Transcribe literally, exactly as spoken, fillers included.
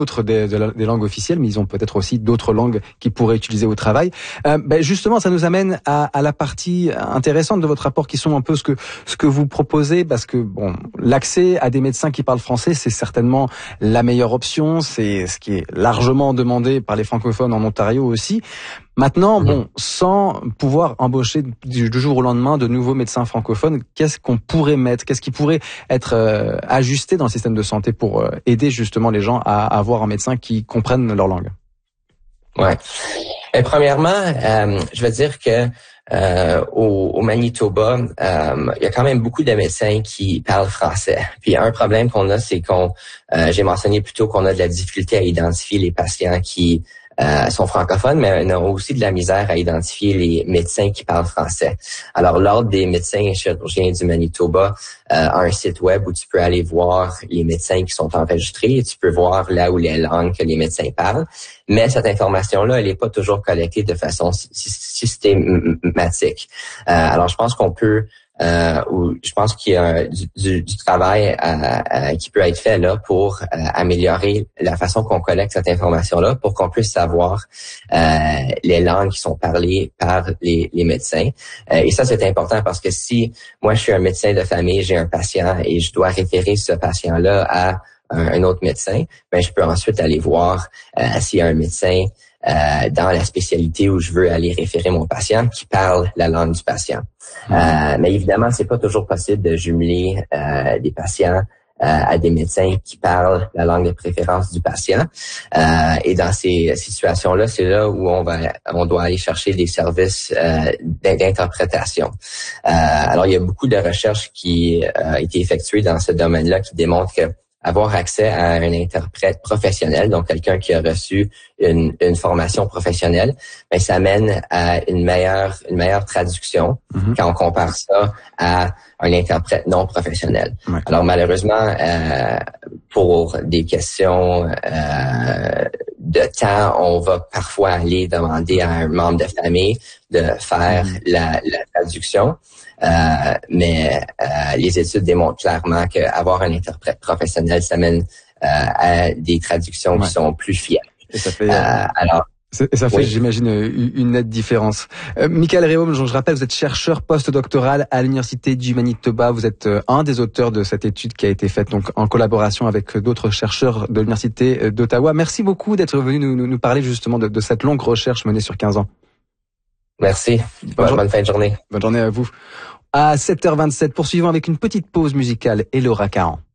autre des, de la, des langues officielles, mais ils ont peut-être aussi d'autres langues qu'ils pourraient utiliser au travail. Euh, ben justement, ça nous amène à, à la partie intéressante de votre rapport, qui sont un peu ce que ce que vous proposez, parce que bon, l'accès à des médecins qui parlent français, c'est certainement la meilleure option, c'est ce qui est largement demandé par les francophones en Ontario aussi. Maintenant, mmh. bon, sans pouvoir embaucher du, du jour au lendemain de nouveaux médecins francophones, qu'est-ce qu'on pourrait mettre, qu'est-ce qui pourrait être euh, ajusté dans le système de santé pour euh, aider justement les gens à, à avoir un médecin qui comprenne leur langue? Ouais. Et premièrement, euh, je veux dire que euh, au, au Manitoba, euh, il y a quand même beaucoup de médecins qui parlent français. Puis un problème qu'on a, c'est qu'on, euh, j'ai mentionné plus tôt qu'on a de la difficulté à identifier les patients qui Euh, sont francophones, mais on a aussi de la misère à identifier les médecins qui parlent français. Alors, l'Ordre des médecins chirurgiens du Manitoba euh, a un site web où tu peux aller voir les médecins qui sont enregistrés et tu peux voir là où les langues que les médecins parlent. Mais cette information-là, elle n'est pas toujours collectée de façon systématique. Euh, alors, je pense qu'on peut Euh, où je pense qu'il y a du, du, du travail euh, euh, qui peut être fait là pour euh, améliorer la façon qu'on collecte cette information-là, pour qu'on puisse savoir euh, les langues qui sont parlées par les, les médecins. Euh, et ça, c'est important parce que si moi, je suis un médecin de famille, j'ai un patient et je dois référer ce patient-là à un, un autre médecin, ben je peux ensuite aller voir euh, s'il y a un médecin Euh, dans la spécialité où je veux aller référer mon patient qui parle la langue du patient. Mmh. Euh, mais évidemment, c'est pas toujours possible de jumeler euh, des patients euh, à des médecins qui parlent la langue de préférence du patient. Euh, et dans ces situations-là, c'est là où on va, on doit aller chercher des services euh, d'interprétation. Euh, alors, il y a beaucoup de recherches qui euh, ont été effectuées dans ce domaine-là qui démontrent que avoir accès à un interprète professionnel, donc quelqu'un qui a reçu une, une formation professionnelle, ben ça mène à une meilleure une meilleure traduction mm-hmm. quand on compare ça à un interprète non professionnel. Ouais. Alors malheureusement, euh, pour des questions euh, de temps, on va parfois aller demander à un membre de famille de faire mm-hmm. la, la traduction. Euh, mais euh, les études démontrent clairement qu'avoir un interprète professionnel, ça mène euh, à des traductions ouais. qui sont plus fiables. Et ça fait, euh, alors, et ça fait, oui. j'imagine, une nette différence. Euh, Michael Réaume, je rappelle, vous êtes chercheur postdoctoral à l'Université du Manitoba. Vous êtes un des auteurs de cette étude qui a été faite donc en collaboration avec d'autres chercheurs de l'Université d'Ottawa. Merci beaucoup d'être venu nous, nous, nous parler justement de, de cette longue recherche menée sur quinze ans. Merci. Bonne, bonne, bonne fin de journée. Bonne journée à vous. À sept heures vingt-sept, poursuivons avec une petite pause musicale et Laura Cahan.